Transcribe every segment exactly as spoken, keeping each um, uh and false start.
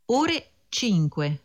ore cinque.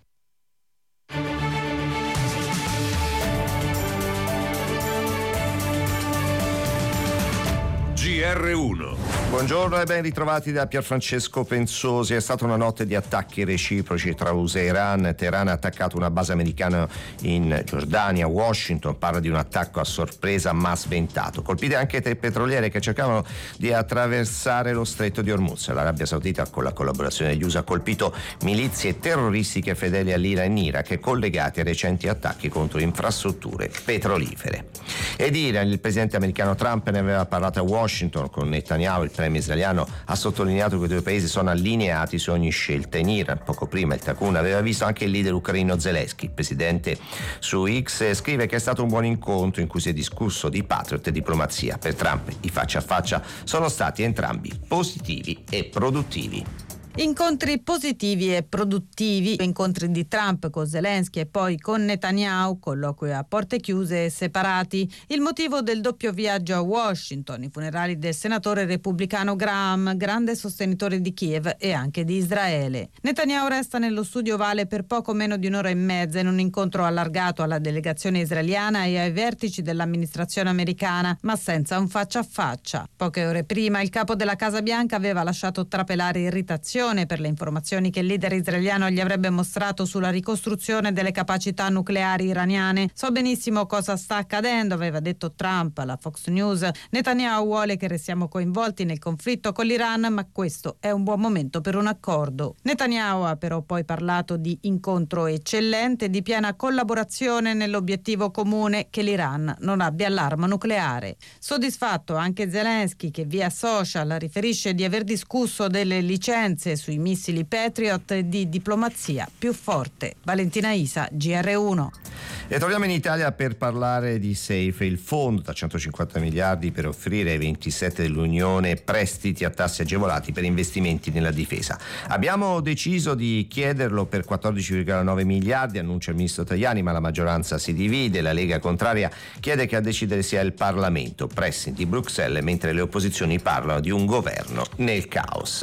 G R uno. Buongiorno e ben ritrovati da Pierfrancesco Pensosi. È stata una notte di attacchi reciproci tra U S A e Iran. Teheran ha attaccato una base americana in Giordania. Washington parla di un attacco a sorpresa ma sventato. Colpite anche tre petroliere che cercavano di attraversare lo stretto di Hormuz. L'Arabia Saudita, con la collaborazione degli U S A, ha colpito milizie terroristiche fedeli all'Iran in Iraq collegate ai recenti attacchi contro infrastrutture petrolifere. Ed Iran, il presidente americano Trump ne aveva parlato a Washington con Netanyahu. Il premier israeliano ha sottolineato che i due paesi sono allineati su ogni scelta in Iran. Poco prima il Takun aveva visto anche il leader ucraino Zelensky. Il presidente su X scrive che è stato un buon incontro in cui si è discusso di Patriot e diplomazia. Per Trump i faccia a faccia sono stati entrambi positivi e produttivi. Incontri positivi e produttivi, incontri di Trump con Zelensky e poi con Netanyahu, colloqui a porte chiuse e separati. Il motivo del doppio viaggio a Washington, i funerali del senatore repubblicano Graham, grande sostenitore di Kiev e anche di Israele. Netanyahu resta nello studio ovale per poco meno di un'ora e mezza in un incontro allargato alla delegazione israeliana e ai vertici dell'amministrazione americana, ma senza un faccia a faccia. Poche ore prima il capo della Casa Bianca aveva lasciato trapelare irritazione per le informazioni che il leader israeliano gli avrebbe mostrato sulla ricostruzione delle capacità nucleari iraniane. So benissimo cosa sta accadendo, aveva detto Trump alla Fox News. Netanyahu vuole che restiamo coinvolti nel conflitto con l'Iran, ma questo è un buon momento per un accordo. Netanyahu ha però poi parlato di incontro eccellente e di piena collaborazione nell'obiettivo comune che l'Iran non abbia l'arma nucleare. Soddisfatto anche Zelensky, che via social riferisce di aver discusso delle licenze sui missili Patriot e di diplomazia più forte. Valentina Isa, G R uno. E torniamo in Italia per parlare di SAFE, il fondo da centocinquanta miliardi per offrire ai ventisette dell'Unione prestiti a tassi agevolati per investimenti nella difesa. Abbiamo deciso di chiederlo per quattordici virgola nove miliardi, annuncia il ministro Tajani, ma la maggioranza si divide. La Lega contraria chiede che a decidere sia il Parlamento, pressing di Bruxelles, mentre le opposizioni parlano di un governo nel caos.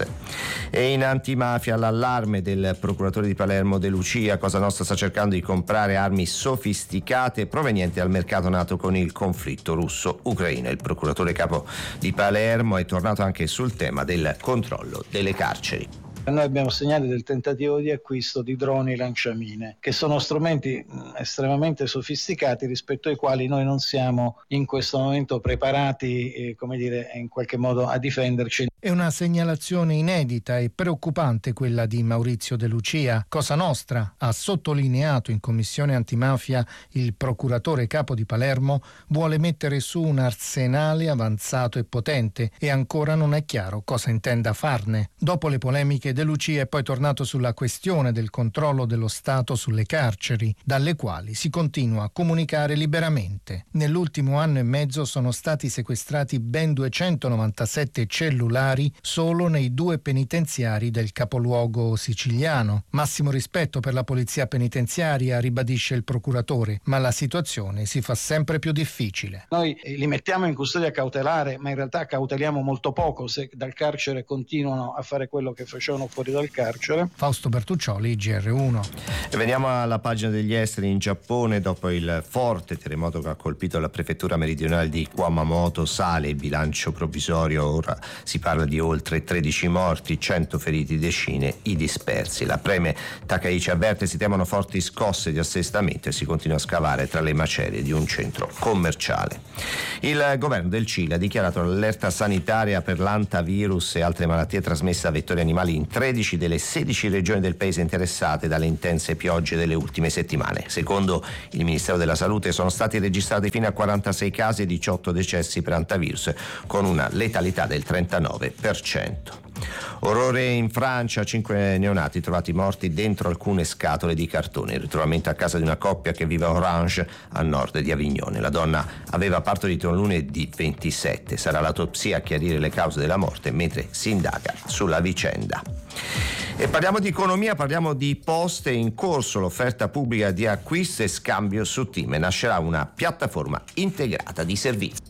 E in antimafia l'allarme del procuratore di Palermo De Lucia. Cosa Nostra sta cercando di comprare armi sofisticate provenienti dal mercato nato con il conflitto russo-ucraino. Il procuratore capo di Palermo è tornato anche sul tema del controllo delle carceri. Noi abbiamo segnali del tentativo di acquisto di droni lanciamine, che sono strumenti estremamente sofisticati rispetto ai quali noi non siamo in questo momento preparati, eh, come dire, in qualche modo a difenderci. È una segnalazione inedita e preoccupante quella di Maurizio De Lucia. Cosa Nostra ha sottolineato in commissione antimafia il procuratore capo di Palermo vuole mettere su un arsenale avanzato e potente e ancora non è chiaro cosa intenda farne. Dopo le polemiche, De Lucia è poi tornato sulla questione del controllo dello Stato sulle carceri, dalle quali si continua a comunicare liberamente. Nell'ultimo anno e mezzo sono stati sequestrati ben duecentonovantasette cellulari solo nei due penitenziari del capoluogo siciliano. Massimo rispetto per la polizia penitenziaria, ribadisce il procuratore, ma la situazione si fa sempre più difficile. Noi li mettiamo in custodia cautelare, ma in realtà cauteliamo molto poco se dal carcere continuano a fare quello che facevano fuori dal carcere. Fausto Bertuccioli, G R uno. E veniamo alla pagina degli esteri. In Giappone, dopo il forte terremoto che ha colpito la prefettura meridionale di Kumamoto, sale il bilancio provvisorio. Ora si parla di oltre tredici morti, cento feriti, decine i dispersi. La Premier Takaichi avverte si temono forti scosse di assestamento e si continua a scavare tra le macerie di un centro commerciale. Il governo del Cile ha dichiarato l'allerta sanitaria per l'antavirus e altre malattie trasmesse da vettori animali in tredici delle sedici regioni del paese interessate dalle intense piogge delle ultime settimane. Secondo il Ministero della Salute sono stati registrati fino a quarantasei casi e diciotto decessi per antavirus, con una letalità del trentanove per cento. Orrore in Francia, cinque neonati trovati morti dentro alcune scatole di cartone. Il ritrovamento a casa di una coppia che vive a Orange, a nord di Avignone. La donna aveva partorito lunedì ventisette. Sarà l'autopsia a chiarire le cause della morte, mentre si indaga sulla vicenda. E parliamo di economia, parliamo di Poste. In corso l'offerta pubblica di acquisto e scambio su Time. Nascerà una piattaforma integrata di servizi.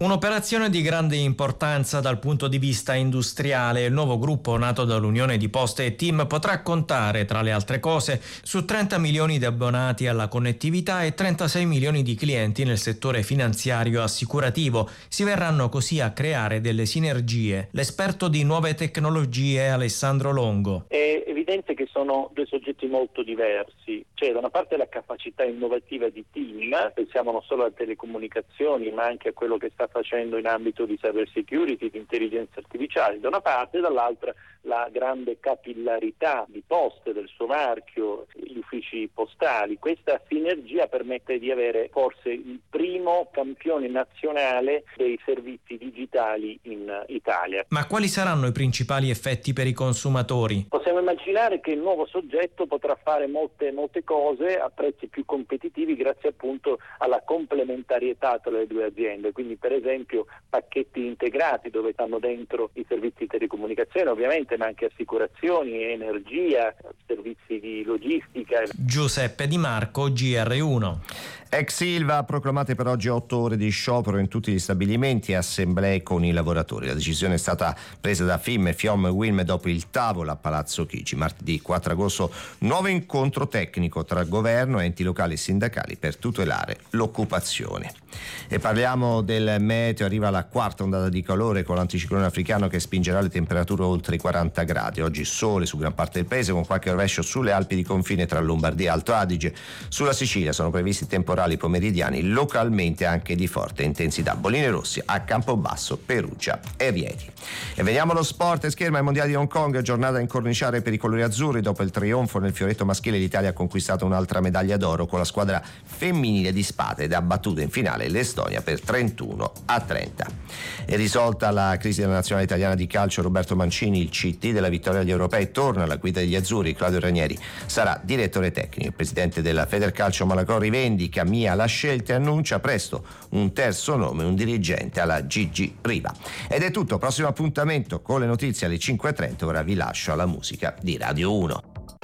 Un'operazione di grande importanza dal punto di vista industriale. Il nuovo gruppo nato dall'unione di Poste e TIM potrà contare, tra le altre cose, su trenta milioni di abbonati alla connettività e trentasei milioni di clienti nel settore finanziario assicurativo. Si verranno così a creare delle sinergie. L'esperto di nuove tecnologie Alessandro Longo. È evidente che sono due soggetti molto diversi. C'è da una parte la capacità innovativa di TIM, pensiamo non solo alle telecomunicazioni ma anche a quello che sta facendo in ambito di cyber security, di intelligenza artificiale da una parte, e dall'altra la grande capillarità di Poste, del suo marchio, gli uffici postali. Questa sinergia permette di avere forse il primo campione nazionale dei servizi digitali in Italia. Ma quali saranno i principali effetti per i consumatori? Possiamo immaginare che il nuovo soggetto potrà fare molte, molte cose a prezzi più competitivi grazie appunto alla complementarietà tra le due aziende, quindi per esempio pacchetti integrati dove stanno dentro i servizi di telecomunicazione ovviamente, ma anche assicurazioni, energia, servizi di logistica. Giuseppe Di Marco, G R uno. Ex Ilva ha proclamato per oggi otto ore di sciopero in tutti gli stabilimenti e assemblee con i lavoratori. La decisione è stata presa da F I M, FIOM e UILM dopo il tavolo a Palazzo Chigi. Martedì quattro agosto, nuovo incontro tecnico tra governo, enti locali e sindacali per tutelare l'occupazione. E parliamo del meteo. Arriva la quarta ondata di calore con l'anticiclone africano che spingerà le temperature oltre i quaranta gradi. Oggi sole su gran parte del paese con qualche rovescio sulle Alpi di confine tra Lombardia e Alto Adige. Sulla Sicilia sono previsti temporali pomeridiani, localmente anche di forte intensità. Bolline rossi a Campobasso, Perugia e Rieti. E veniamo allo sport. Scherma ai mondiali di Hong Kong, giornata a incorniciare per i colori azzurri. Dopo il trionfo nel fioretto maschile, l'Italia ha conquistato un'altra medaglia d'oro con la squadra femminile di Spate ed ha battuto in finale l'Estonia per trentuno a trenta. È risolta la crisi della nazionale italiana di calcio. Roberto Mancini, il C T della vittoria agli europei, torna alla guida degli azzurri. Claudio Ranieri sarà direttore tecnico. Il presidente della Federcalcio Malagò rivendica Mia la scelta e annuncia presto un terzo nome, un dirigente alla Gigi Riva. Ed è tutto, prossimo appuntamento con le notizie alle cinque e trenta. Ora vi lascio alla musica di Radio uno.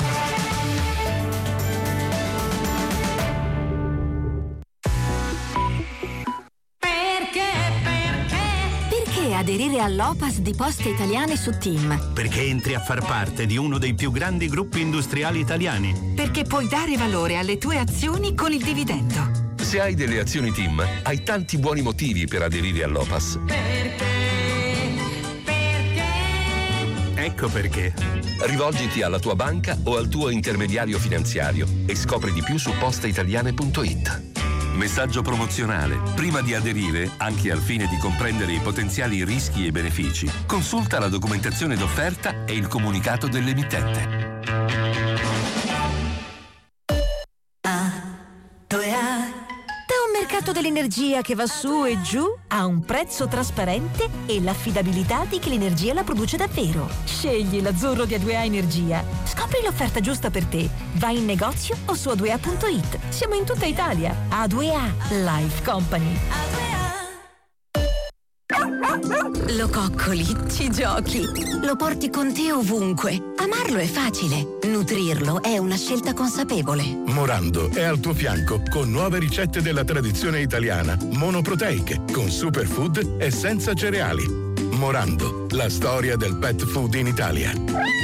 Aderire all'O P A S di Poste Italiane su TIM. Perché entri a far parte di uno dei più grandi gruppi industriali italiani. Perché puoi dare valore alle tue azioni con il dividendo. Se hai delle azioni TIM, hai tanti buoni motivi per aderire all'O P A S. Perché? Perché? Ecco perché. Rivolgiti alla tua banca o al tuo intermediario finanziario e scopri di più su posteitaliane punto it. Messaggio promozionale. Prima di aderire, anche al fine di comprendere i potenziali rischi e benefici, consulta la documentazione d'offerta e il comunicato dell'emittente. mercato dell'energia che va su e giù ha un prezzo trasparente e l'affidabilità di chi l'energia la produce davvero. Scegli l'azzurro di A due A Energia. Scopri l'offerta giusta per te. Vai in negozio o su a due a punto it. Siamo in tutta Italia. A due A Life Company. Lo coccoli, ci giochi, lo porti con te ovunque. Amarlo è facile, nutrirlo è una scelta consapevole. Morando è al tuo fianco con nuove ricette della tradizione italiana, monoproteiche, con superfood e senza cereali. Morando, la storia del pet food in Italia.